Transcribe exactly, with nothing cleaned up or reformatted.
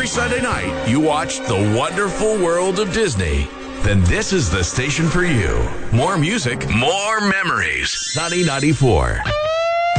every Sunday night you watch The Wonderful World of Disney, then this is the station for you. More music, more memories. Sunny ninety-four.